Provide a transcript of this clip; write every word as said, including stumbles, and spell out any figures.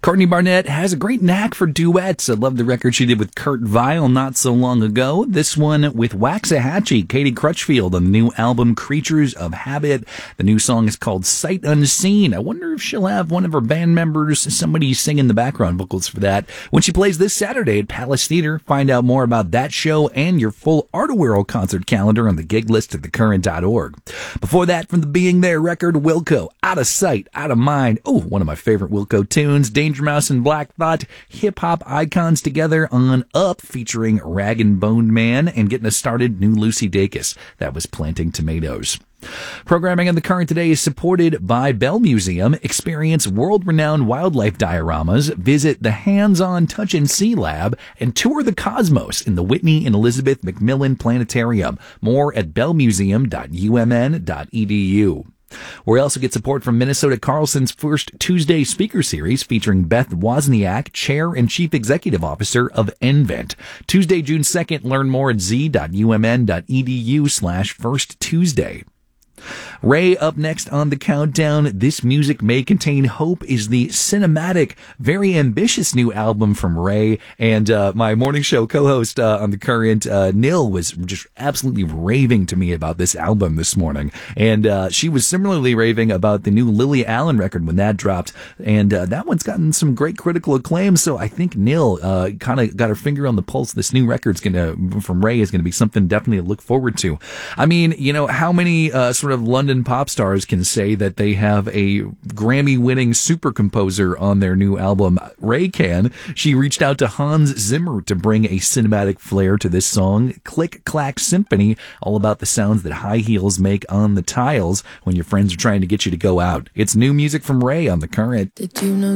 Courtney Barnett has a great knack for duets. I love the record she did with Kurt Vile not so long ago. This one with Waxahachie, Katie Crutchfield on the new album Creatures of Habit. The new song is called Sight Unseen. I wonder if she'll have one of her band members, somebody singing the background vocals for that when she plays this Saturday at Palace Theater. Find out more about that show and your full Artawero concert calendar on the gig list at the current dot org. Before that, from the Being There record, Wilco, Out of Sight, Out of Mind. Oh, one of my favorite Wilco tunes, Danger Mouse and Black Thought, hip-hop icons together on Up, featuring Rag and Bone Man, and getting us started, new Lucy Dacus. That was Planting Tomatoes. Programming on The Current today is supported by Bell Museum. Experience world-renowned wildlife dioramas, visit the Hands-On Touch and See Lab, and tour the cosmos in the Whitney and Elizabeth Macmillan Planetarium. More at bell museum dot u m n dot e d u. We also get support from Minnesota Carlson's first Tuesday speaker series featuring Beth Wozniak, Chair and Chief Executive Officer of nVent. Tuesday, June second. Learn more at z dot u m n dot e d u slash first Tuesday. Ray up next on the countdown. This Music May Contain Hope is the cinematic, very ambitious new album from Ray. And uh, my morning show co-host uh, on The Current, uh, Nil, was just absolutely raving to me about this album this morning. And uh, she was similarly raving about the new Lily Allen record when that dropped. And uh, that one's gotten some great critical acclaim. So I think Nil uh, kind of got her finger on the pulse. This new record's gonna from Ray is going to be something definitely to look forward to. I mean, you know, how many uh, sort of London pop stars can say that they have a Grammy-winning super composer on their new album? Ray can. She reached out to Hans Zimmer to bring a cinematic flair to this song, Click Clack Symphony, all about the sounds that high heels make on the tiles when your friends are trying to get you to go out. It's new music from Ray on The Current. Did you know